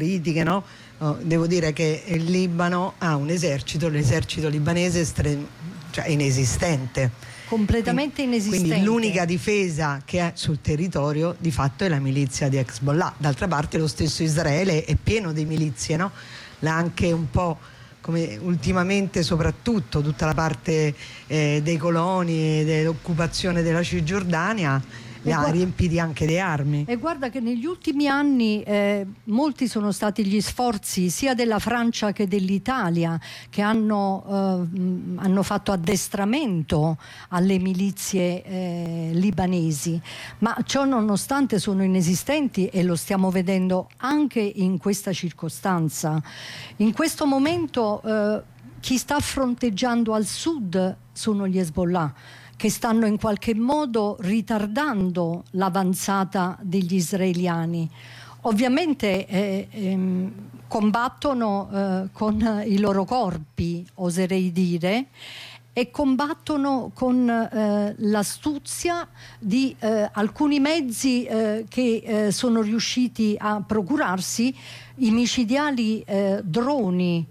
politiche, no? Devo dire che il Libano ha un esercito, l'esercito libanese cioè inesistente. Completamente inesistente. Quindi l'unica difesa che è sul territorio di fatto è la milizia di Hezbollah. D'altra parte lo stesso Israele è pieno di milizie, no? L'ha anche un po', come ultimamente, soprattutto tutta la parte dei coloni, dell'occupazione della Cisgiordania, li ha riempiti anche di armi. E guarda che negli ultimi anni molti sono stati gli sforzi sia della Francia che dell'Italia, che hanno fatto addestramento alle milizie libanesi, ma ciò nonostante sono inesistenti, e lo stiamo vedendo anche in questa circostanza. In questo momento chi sta fronteggiando al sud sono gli Hezbollah, che stanno in qualche modo ritardando l'avanzata degli israeliani. Ovviamente combattono con i loro corpi, oserei dire, e combattono con l'astuzia di alcuni mezzi che sono riusciti a procurarsi, i micidiali droni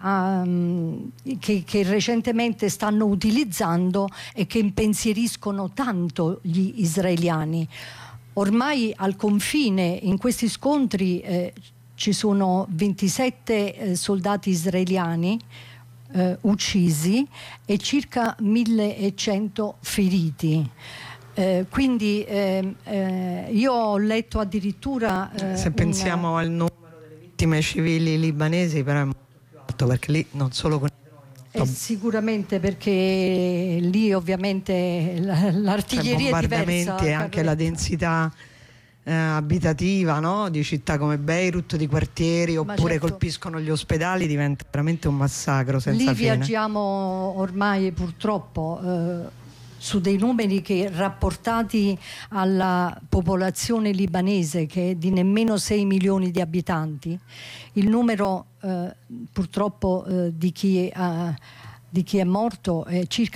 che recentemente stanno utilizzando e che impensieriscono tanto gli israeliani. Ormai al confine, in questi scontri, ci sono 27 soldati israeliani uccisi e circa 1100 feriti. Quindi io ho letto addirittura se pensiamo al numero delle vittime civili libanesi, però è molto più alto, perché lì non solo con i droni, sicuramente, perché lì ovviamente l'artiglieria è diversa, bombardamenti e anche la densità abitativa, no? Di città come Beirut, di quartieri, oppure certo, colpiscono gli ospedali, diventa veramente un massacro senza lì fine. Viaggiamo ormai purtroppo su dei numeri che, rapportati alla popolazione libanese, che è di nemmeno 6 milioni di abitanti, il numero purtroppo di chi è morto è circa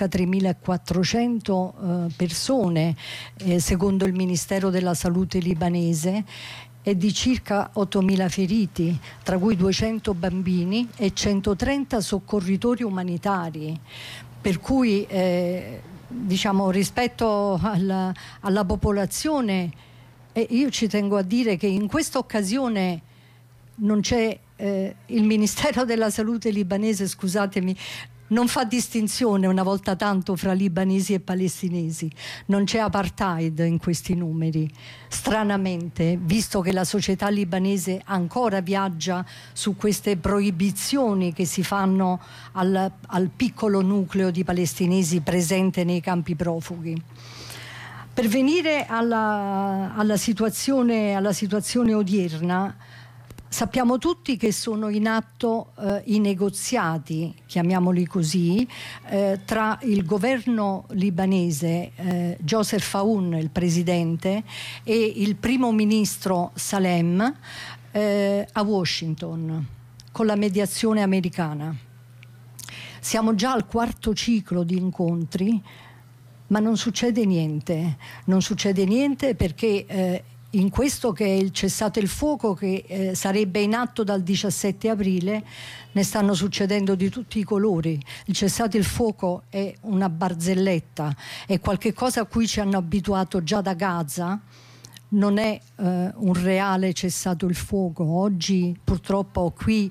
3.400 persone, secondo il Ministero della Salute libanese, e di circa 8.000 feriti, tra cui 200 bambini e 130 soccorritori umanitari. Per cui diciamo, rispetto alla popolazione, io ci tengo a dire che in questa occasione non c'è il Ministero della Salute libanese, scusatemi, non fa distinzione una volta tanto fra libanesi e palestinesi, non c'è apartheid in questi numeri, stranamente, visto che la società libanese ancora viaggia su queste proibizioni che si fanno al piccolo nucleo di palestinesi presente nei campi profughi. Per venire alla situazione odierna, sappiamo tutti che sono in atto i negoziati, chiamiamoli così, tra il governo libanese, Joseph Aoun, il presidente, e il primo ministro Salem a Washington, con la mediazione americana. Siamo già al quarto ciclo di incontri, ma non succede niente. Non succede niente perché in questo, che è il cessate il fuoco, che sarebbe in atto dal 17 aprile, ne stanno succedendo di tutti i colori. Il cessate il fuoco è una barzelletta, è qualche cosa a cui ci hanno abituato già da Gaza, non è un reale cessato il fuoco. Oggi purtroppo qui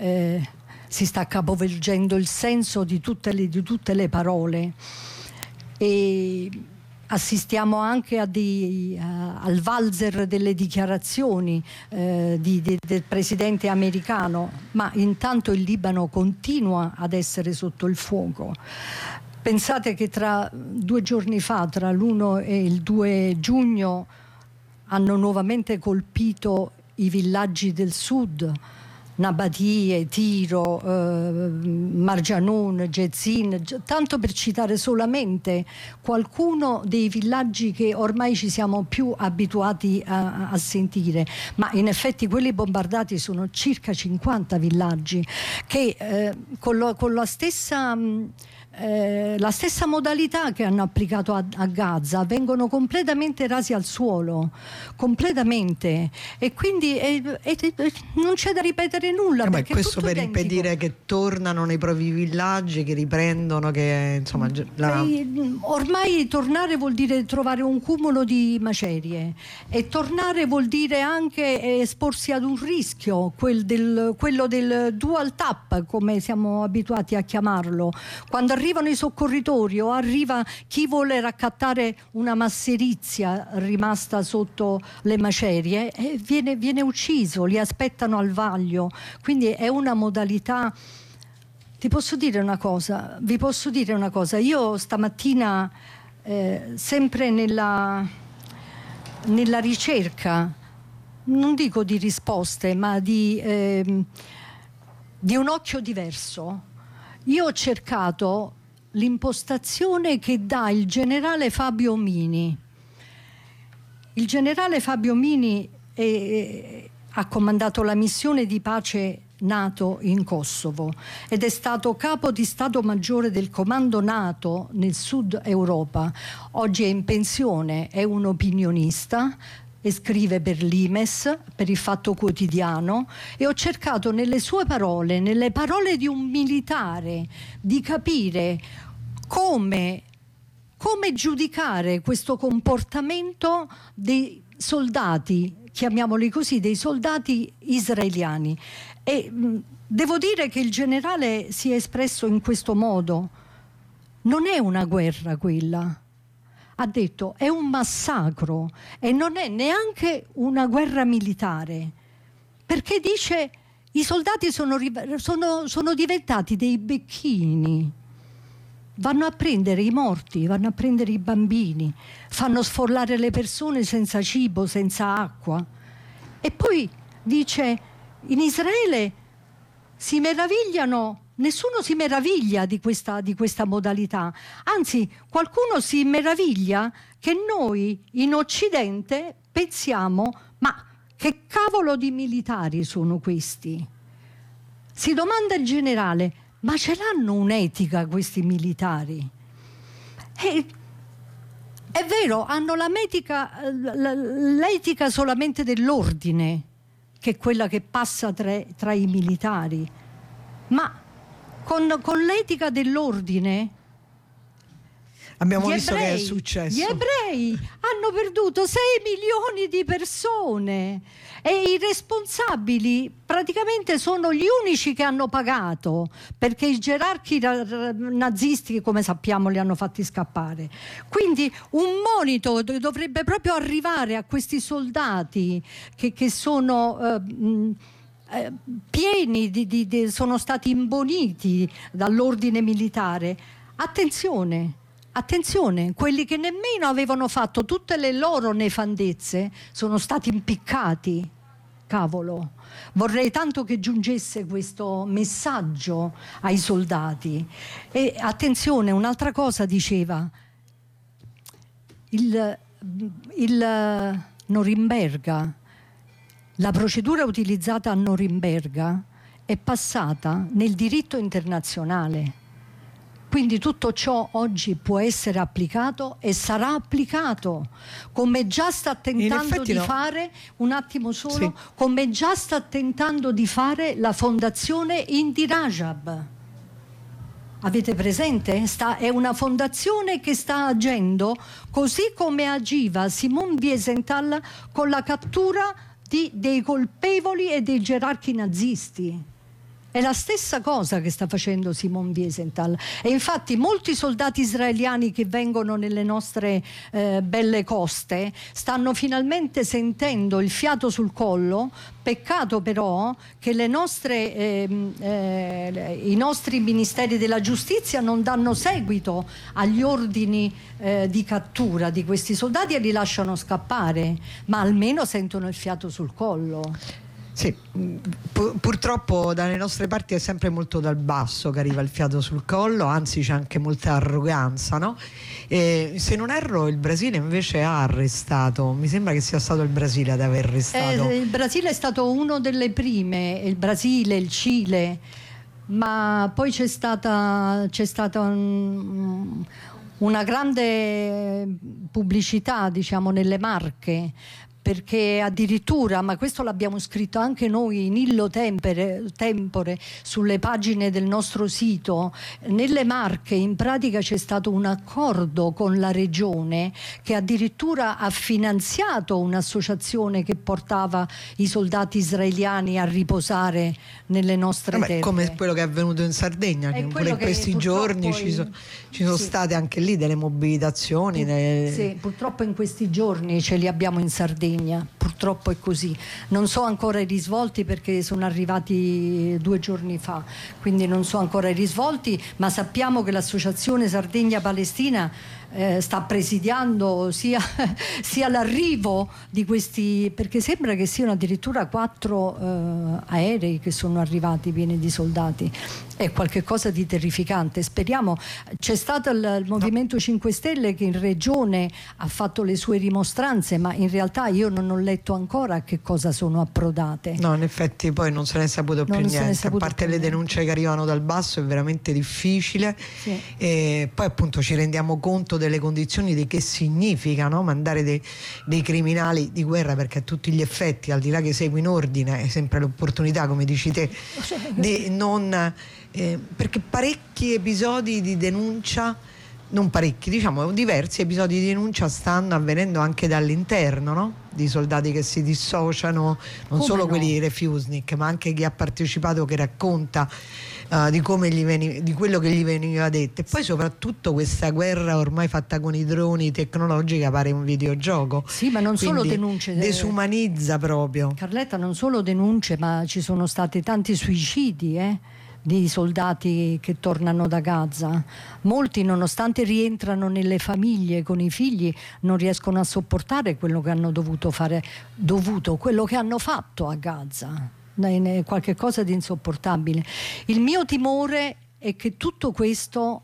si sta capovolgendo il senso di tutte le parole, e assistiamo anche al valzer delle dichiarazioni del presidente americano, ma intanto il Libano continua ad essere sotto il fuoco. Pensate che tra 2 giorni fa, tra l'1 e il 2 giugno, hanno nuovamente colpito i villaggi del sud, Nabatie, Tiro, Marjanun, Jezin, tanto per citare solamente qualcuno dei villaggi che ormai ci siamo più abituati a sentire, ma in effetti quelli bombardati sono circa 50 villaggi che con la stessa la stessa modalità che hanno applicato a Gaza, vengono completamente rasi al suolo, completamente, e quindi non c'è da ripetere nulla. Perché questo per impedire che tornano nei propri villaggi, che riprendono, che insomma ormai tornare vuol dire trovare un cumulo di macerie, e tornare vuol dire anche esporsi ad un rischio, quello del dual tap, come siamo abituati a chiamarlo, quando arrivano i soccorritori o arriva chi vuole raccattare una masserizia rimasta sotto le macerie, e viene ucciso, li aspettano al vaglio. Quindi è una modalità. Vi posso dire una cosa, io stamattina, sempre nella ricerca, non dico di risposte, ma di un occhio diverso, io ho cercato l'impostazione che dà il generale Fabio Mini. Il generale Fabio Mini ha comandato la missione di pace NATO in Kosovo ed è stato capo di Stato Maggiore del Comando NATO nel Sud Europa. Oggi è in pensione, è un opinionista e scrive per l'Imes, per il Fatto Quotidiano, e ho cercato nelle sue parole, nelle parole di un militare, di capire come giudicare questo comportamento dei soldati, chiamiamoli così, dei soldati israeliani. E devo dire che il generale si è espresso in questo modo: non è una guerra quella. Ha detto è un massacro e non è neanche una guerra militare, perché dice i soldati sono diventati dei becchini, vanno a prendere i morti, vanno a prendere i bambini, fanno sfollare le persone senza cibo, senza acqua. E poi dice in Israele si meravigliano. Nessuno si meraviglia di questa modalità, anzi qualcuno si meraviglia che noi in Occidente pensiamo: ma che cavolo di militari sono questi? Si domanda il generale: ma ce l'hanno un'etica questi militari? È vero, hanno l'etica solamente dell'ordine, che è quella che passa tra i militari, ma con l'etica dell'ordine abbiamo visto che è successo. Gli ebrei hanno perduto 6 milioni di persone e i responsabili praticamente sono gli unici che hanno pagato, perché i gerarchi nazisti, come sappiamo, li hanno fatti scappare. Quindi un monito dovrebbe proprio arrivare a questi soldati che sono pieni sono stati imboniti dall'ordine militare. Attenzione, quelli che nemmeno avevano fatto tutte le loro nefandezze sono stati impiccati. Cavolo, vorrei tanto che giungesse questo messaggio ai soldati. E attenzione, un'altra cosa diceva il Norimberga. La procedura utilizzata a Norimberga è passata nel diritto internazionale. Quindi tutto ciò oggi può essere applicato e sarà applicato, come già sta tentando di fare, un attimo solo, sì, come già sta tentando di fare la fondazione Indy Rajab. Avete presente? È una fondazione che sta agendo così come agiva Simone Wiesenthal con la cattura dei colpevoli e dei gerarchi nazisti. È la stessa cosa che sta facendo Simone Wiesenthal, e infatti molti soldati israeliani che vengono nelle nostre belle coste stanno finalmente sentendo il fiato sul collo. Peccato però che i nostri ministeri della giustizia non danno seguito agli ordini di cattura di questi soldati e li lasciano scappare, ma almeno sentono il fiato sul collo. Sì, purtroppo dalle nostre parti è sempre molto dal basso che arriva il fiato sul collo, anzi c'è anche molta arroganza, no? Se non erro il Brasile invece ha arrestato, mi sembra che sia stato il Brasile ad aver arrestato. Il Brasile è stato uno delle prime, il Brasile, il Cile, ma poi c'è stata una grande pubblicità, diciamo, nelle Marche, perché addirittura, ma questo l'abbiamo scritto anche noi in illo tempore sulle pagine del nostro sito, nelle Marche in pratica c'è stato un accordo con la regione che addirittura ha finanziato un'associazione che portava i soldati israeliani a riposare nelle nostre terre. Come quello che è avvenuto in Sardegna, che pure in questi giorni ci sono state anche lì delle mobilitazioni. Sì, purtroppo in questi giorni ce li abbiamo in Sardegna. Purtroppo è così. Non so ancora i risvolti perché sono arrivati 2 giorni fa, quindi non so ancora i risvolti, ma sappiamo che l'associazione Sardegna Palestina sta presidiando sia l'arrivo di questi, perché sembra che siano addirittura 4 aerei che sono arrivati pieni di soldati. È qualcosa di terrificante. Speriamo. C'è stato il Movimento 5 Stelle che in regione ha fatto le sue rimostranze, ma in realtà io non ho letto ancora a che cosa sono approdate. No, in effetti poi non se ne è saputo più niente, a parte le denunce che arrivano dal basso. È veramente difficile. Sì. E poi appunto ci rendiamo conto delle condizioni di che significa, no? Mandare dei criminali di guerra, perché a tutti gli effetti, al di là che segui in ordine, è sempre l'opportunità, come dici te, di non perché parecchi episodi di denuncia, non parecchi, diciamo diversi episodi di denuncia stanno avvenendo anche dall'interno, no? Di soldati che si dissociano, non come solo no? quelli refusnik, ma anche chi ha partecipato, che racconta di quello che gli veniva detto. E poi soprattutto questa guerra ormai fatta con i droni tecnologica pare un videogioco. Sì, ma non quindi solo denunce. Desumanizza proprio. Carletta, non solo denunce, ma ci sono stati tanti suicidi, di soldati che tornano da Gaza. Molti, nonostante rientrano nelle famiglie con i figli, non riescono a sopportare quello che hanno quello che hanno fatto a Gaza. È qualche cosa di insopportabile. Il mio timore è che tutto questo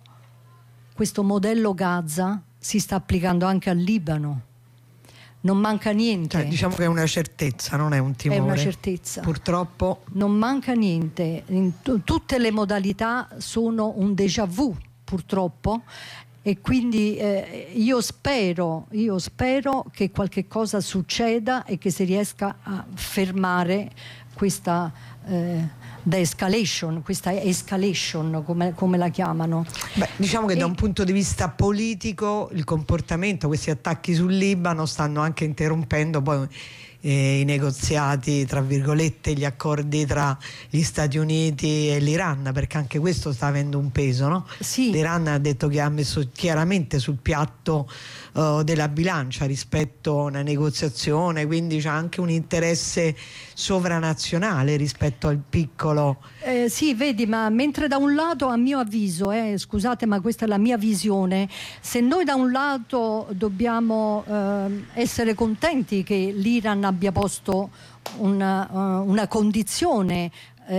modello Gaza si sta applicando anche al Libano. Non manca niente. Diciamo che è una certezza, non è un timore. È una certezza. Purtroppo. Non manca niente. Tutte le modalità sono un déjà vu, purtroppo. E quindi io spero che qualche cosa succeda e che si riesca a fermare questa de-escalation, questa escalation come la chiamano. Diciamo che da un punto di vista politico il comportamento, questi attacchi sul Libano stanno anche interrompendo poi i negoziati, tra virgolette, gli accordi tra gli Stati Uniti e l'Iran, perché anche questo sta avendo un peso, no? Sì. L'Iran ha detto che ha messo chiaramente sul piatto della bilancia rispetto a una negoziazione, quindi c'è anche un interesse sovranazionale rispetto al piccolo. Sì, vedi, ma mentre da un lato, a mio avviso, scusate, ma questa è la mia visione, se noi da un lato dobbiamo essere contenti che l'Iran abbia posto una condizione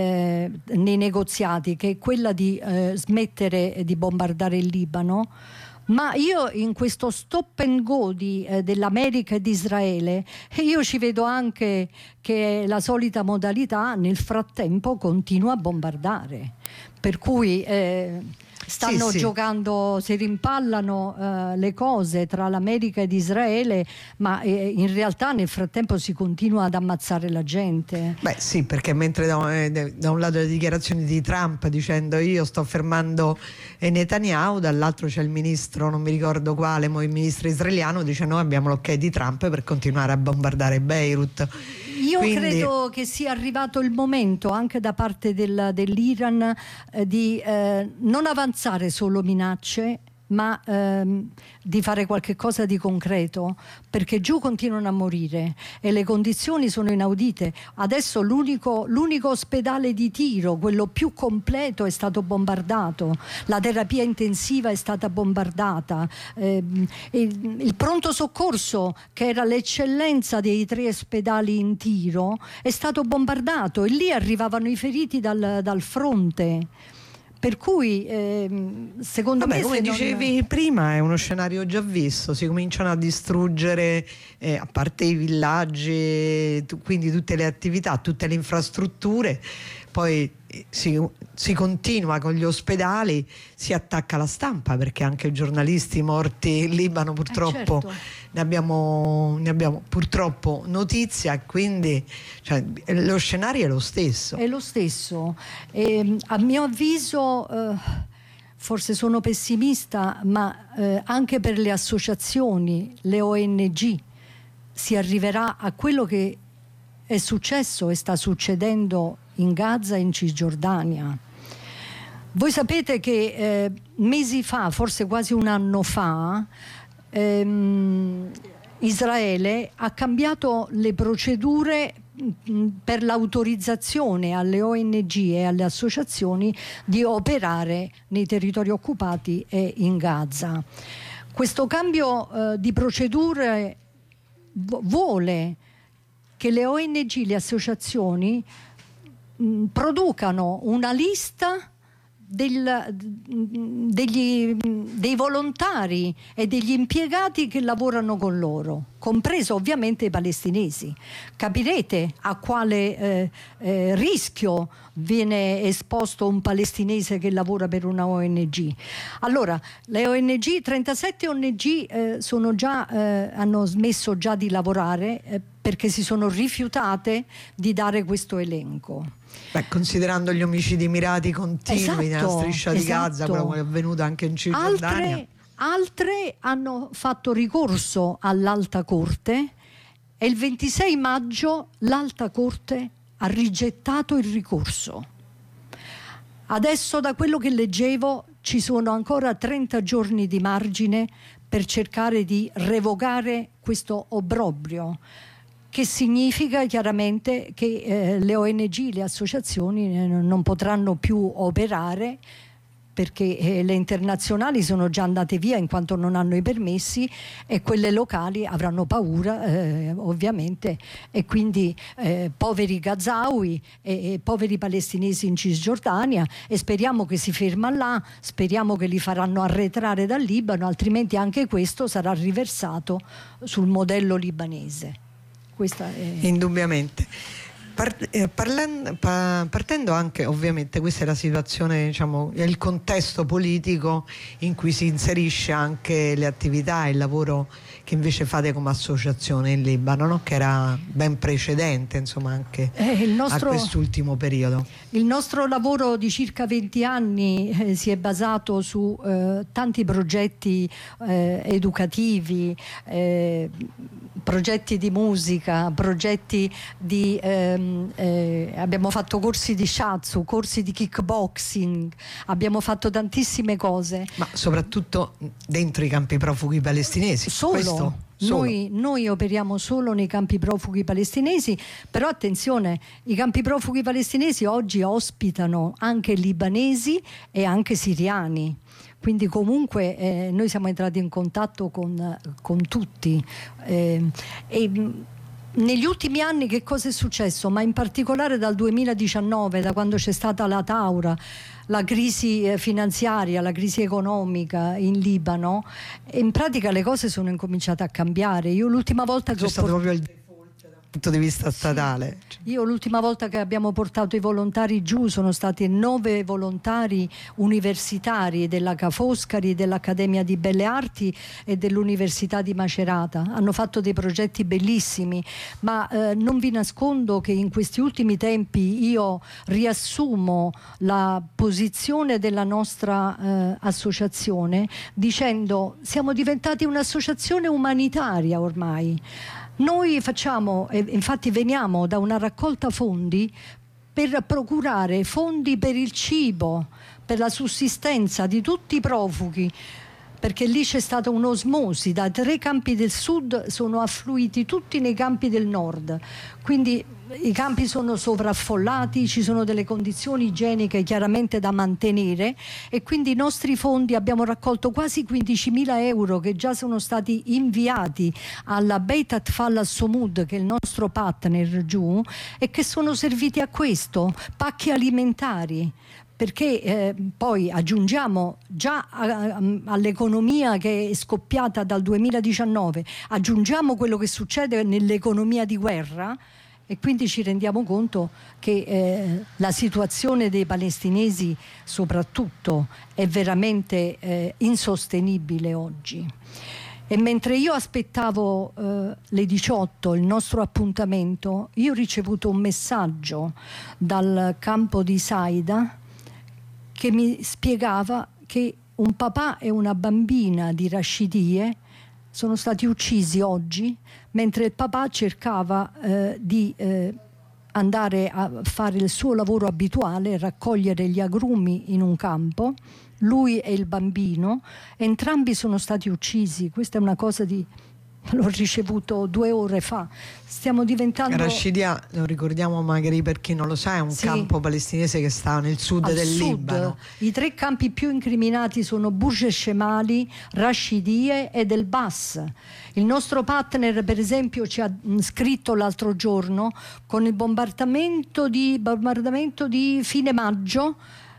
nei negoziati, che è quella di smettere di bombardare il Libano, ma io in questo stop and go dell'America e di Israele, io ci vedo anche che la solita modalità nel frattempo continua a bombardare, per cui stanno giocando, si rimpallano le cose tra l'America ed Israele, ma in realtà nel frattempo si continua ad ammazzare la gente. Sì, perché mentre da un lato le dichiarazioni di Trump dicendo io sto fermando Netanyahu, dall'altro c'è il ministro, non mi ricordo quale, il ministro israeliano dice noi abbiamo l'ok di Trump per continuare a bombardare Beirut. Io credo che sia arrivato il momento anche da parte dell'Iran di non avanzare solo minacce, ma di fare qualche cosa di concreto, perché giù continuano a morire e le condizioni sono inaudite. Adesso l'unico ospedale di Tiro, quello più completo, è stato bombardato, la terapia intensiva è stata bombardata, il pronto soccorso, che era l'eccellenza dei 3 ospedali in Tiro, è stato bombardato e lì arrivavano i feriti dal fronte. Per cui secondo me, come dicevi prima, è uno scenario già visto. Si cominciano a distruggere a parte i villaggi, quindi tutte le attività, tutte le infrastrutture. Poi si continua con gli ospedali, si attacca la stampa, perché anche i giornalisti morti in Libano purtroppo certo. ne abbiamo purtroppo notizia, e quindi lo scenario è lo stesso. È lo stesso. A mio avviso, forse sono pessimista, ma anche per le associazioni, le ONG, si arriverà a quello che è successo e sta succedendo in Gaza e in Cisgiordania. Voi sapete che mesi fa, forse quasi un anno fa, Israele ha cambiato le procedure per l'autorizzazione alle ONG e alle associazioni di operare nei territori occupati e in Gaza. Questo cambio di procedure vuole che le ONG, le associazioni producano una lista dei volontari e degli impiegati che lavorano con loro, compreso ovviamente i palestinesi. Capirete a quale rischio viene esposto un palestinese che lavora per una ONG. Allora, le ONG, 37 ONG hanno smesso già di lavorare perché si sono rifiutate di dare questo elenco. Considerando gli omicidi mirati continui nella striscia di Gaza, quello che è avvenuto anche in Cisgiordania. Altre hanno fatto ricorso all'Alta Corte e il 26 maggio l'Alta Corte ha rigettato il ricorso. Adesso, da quello che leggevo, ci sono ancora 30 giorni di margine per cercare di revocare questo obbrobrio, che significa chiaramente che le ONG, le associazioni non potranno più operare, perché le internazionali sono già andate via in quanto non hanno i permessi, e quelle locali avranno paura ovviamente, e quindi poveri gazawi e poveri palestinesi in Cisgiordania, e speriamo che si ferma là, speriamo che li faranno arretrare dal Libano, altrimenti anche questo sarà riversato sul modello libanese. Indubbiamente. Partendo anche, ovviamente, questa è la situazione, è il contesto politico in cui si inserisce anche le attività e il lavoro che invece fate come associazione in Libano, no? Che era ben precedente, anche a quest'ultimo periodo. Il nostro lavoro di circa 20 anni si è basato su tanti progetti educativi, progetti di musica, progetti di abbiamo fatto corsi di shiatsu, corsi di kickboxing, abbiamo fatto tantissime cose. Ma soprattutto dentro i campi profughi palestinesi. Solo. Noi operiamo solo nei campi profughi palestinesi, però attenzione, i campi profughi palestinesi oggi ospitano anche libanesi e anche siriani. Quindi comunque noi siamo entrati in contatto con tutti. Negli ultimi anni che cosa è successo? Ma in particolare dal 2019, da quando c'è stata la Taura, la crisi finanziaria, la crisi economica in Libano, in pratica le cose sono incominciate a cambiare. Io l'ultima volta che c'è stato proprio il punto di vista statale. Io l'ultima volta che abbiamo portato i volontari giù sono stati 9 volontari universitari della Ca' Foscari, dell'Accademia di Belle Arti e dell'Università di Macerata. Hanno fatto dei progetti bellissimi, ma non vi nascondo che in questi ultimi tempi io riassumo la posizione della nostra associazione dicendo: siamo diventati un'associazione umanitaria ormai. Noi facciamo, infatti veniamo da una raccolta fondi per procurare fondi per il cibo, per la sussistenza di tutti i profughi, perché lì c'è stata un'osmosi, da 3 campi del sud sono affluiti tutti nei campi del nord, quindi i campi sono sovraffollati, ci sono delle condizioni igieniche chiaramente da mantenere, e quindi i nostri fondi, abbiamo raccolto quasi 15.000 euro che già sono stati inviati alla Beit Atfal Assomud, che è il nostro partner giù, e che sono serviti a questo, pacchi alimentari. Perché poi aggiungiamo già all'economia che è scoppiata dal 2019, aggiungiamo quello che succede nell'economia di guerra, e quindi ci rendiamo conto che la situazione dei palestinesi soprattutto è veramente insostenibile oggi. E mentre io aspettavo le 18 il nostro appuntamento, io ho ricevuto un messaggio dal campo di Saida che mi spiegava che un papà e una bambina di Rashidie sono stati uccisi oggi mentre il papà cercava di andare a fare il suo lavoro abituale, raccogliere gli agrumi in un campo. Lui e il bambino, entrambi sono stati uccisi. Questa è una cosa l'ho ricevuto 2 ore fa. Stiamo diventando... Rashidia, lo ricordiamo magari per chi non lo sa, è un campo palestinese che sta nel sud del Libano. I 3 campi più incriminati sono Burj el-Shemali, Rashidie ed El Bas. Il nostro partner, per esempio, ci ha scritto l'altro giorno con il bombardamento di fine maggio.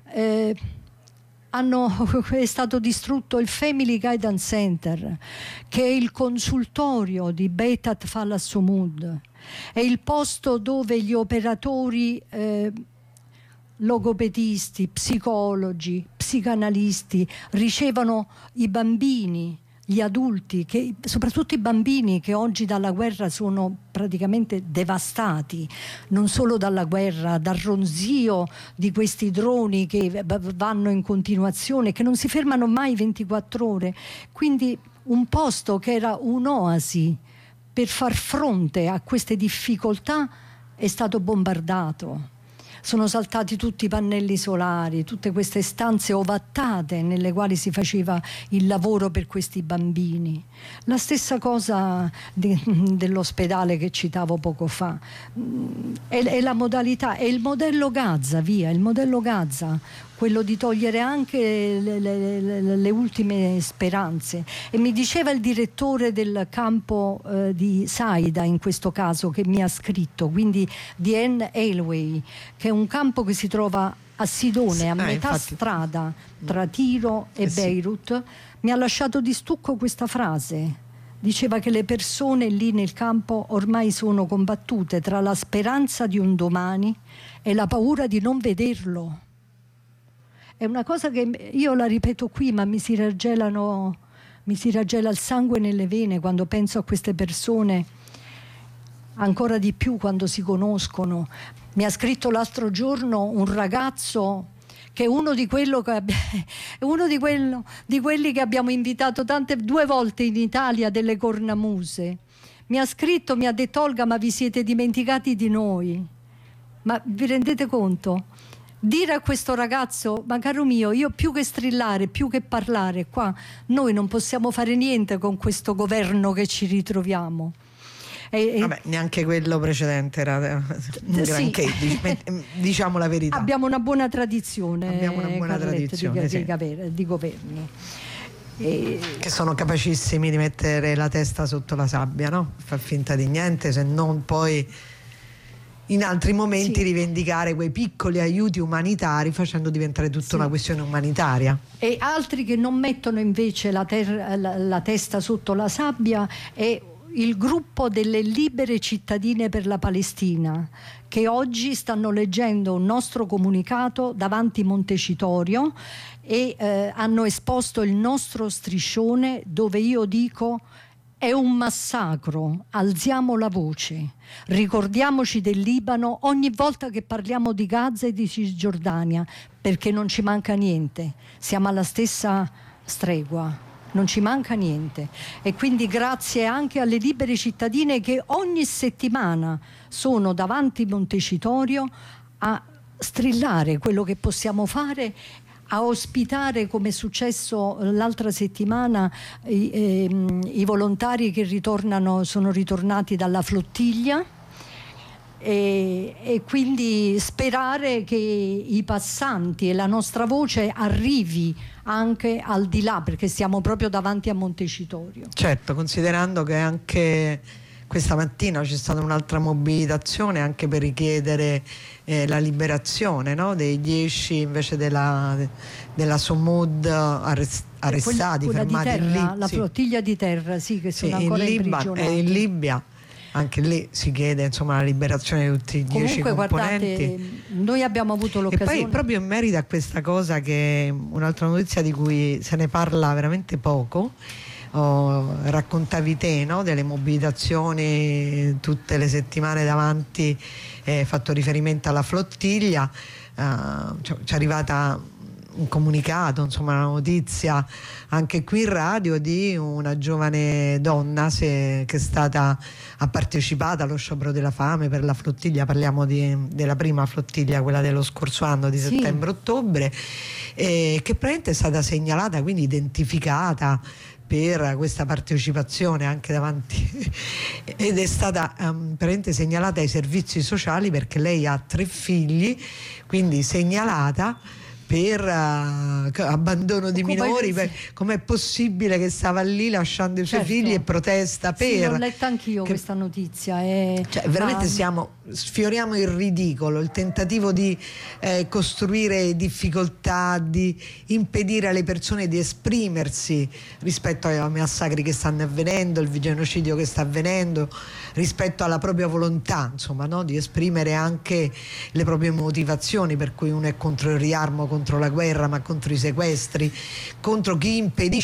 È stato distrutto il Family Guidance Center, che è il consultorio di Beit Atfal Assomud, è il posto dove gli operatori logopedisti, psicologi, psicanalisti ricevono i bambini, gli adulti, soprattutto i bambini che oggi dalla guerra sono praticamente devastati, non solo dalla guerra, dal ronzio di questi droni che vanno in continuazione, che non si fermano mai 24 ore. Quindi un posto che era un'oasi per far fronte a queste difficoltà è stato bombardato. Sono saltati tutti i pannelli solari, tutte queste stanze ovattate nelle quali si faceva il lavoro per questi bambini. La stessa cosa dell'ospedale che citavo poco fa. È la modalità, è il modello Gaza, il modello Gaza, quello di togliere anche le ultime speranze. E mi diceva il direttore del campo di Saida, in questo caso, che mi ha scritto, quindi di Anne Hailway, che è un campo che si trova a Sidone, a metà strada tra Tiro e Beirut. Mi ha lasciato di stucco questa frase. Diceva che le persone lì nel campo ormai sono combattute tra la speranza di un domani e la paura di non vederlo. È una cosa che io la ripeto qui, ma mi si raggela il sangue nelle vene quando penso a queste persone, ancora di più quando si conoscono. Mi ha scritto l'altro giorno un ragazzo che è uno di quelli che abbiamo invitato 2 volte in Italia, delle cornamuse. Mi ha scritto, mi ha detto: Olga, ma vi siete dimenticati di noi? Ma vi rendete conto? Dire a questo ragazzo: ma caro mio, io più che strillare, più che parlare qua, noi non possiamo fare niente con questo governo che ci ritroviamo. Vabbè, neanche quello precedente era un granché, diciamo la verità. Abbiamo una buona tradizione, di governi che sono capacissimi di mettere la testa sotto la sabbia, no? Far finta di niente, se non poi in altri momenti rivendicare quei piccoli aiuti umanitari facendo diventare tutta una questione umanitaria. E altri che non mettono invece la testa sotto la sabbia è il gruppo delle libere cittadine per la Palestina, che oggi stanno leggendo un nostro comunicato davanti Montecitorio e hanno esposto il nostro striscione dove io dico: è un massacro, alziamo la voce, ricordiamoci del Libano ogni volta che parliamo di Gaza e di Cisgiordania, perché non ci manca niente, siamo alla stessa stregua, non ci manca niente. E quindi grazie anche alle libere cittadine che ogni settimana sono davanti Montecitorio a strillare quello che possiamo fare, a ospitare, come è successo l'altra settimana, i volontari che sono ritornati dalla flottiglia, e quindi sperare che i passanti e la nostra voce arrivi anche al di là, perché siamo proprio davanti a Montecitorio. Certo, considerando che anche questa mattina c'è stata un'altra mobilitazione anche per richiedere la liberazione, no? Dei 10 invece della Somud arrestati, quella fermati di terra, lì. la flottiglia di terra, che sono ancora in prigione. In Libia. anche lì si chiede insomma la liberazione di tutti i 10 Comunque, componenti. guardate, noi abbiamo avuto l'occasione. E poi proprio in merito a questa cosa, che è un'altra notizia di cui se ne parla veramente poco, raccontavi te, no? Delle mobilitazioni tutte le settimane davanti, fatto riferimento alla flottiglia, ci è arrivata un comunicato, insomma una notizia anche qui in radio di una giovane donna che ha partecipato allo sciopero della fame per la flottiglia. Parliamo della prima flottiglia, quella dello scorso anno di settembre-ottobre, che praticamente è stata segnalata, quindi identificata per questa partecipazione anche davanti ed è stata praticamente segnalata ai servizi sociali perché lei ha 3 figli, quindi segnalata per abbandono di minori. Com'è possibile che stava lì lasciando i suoi figli e protesta per... Sì, l'ho letta anch'io questa notizia. Cioè, veramente sfioriamo il ridicolo, il tentativo di costruire difficoltà, di impedire alle persone di esprimersi rispetto ai massacri che stanno avvenendo, il genocidio che sta avvenendo, rispetto alla propria volontà, insomma, no? Di esprimere anche le proprie motivazioni, per cui uno è contro il riarmo, contro la guerra, ma contro i sequestri, contro chi impedisce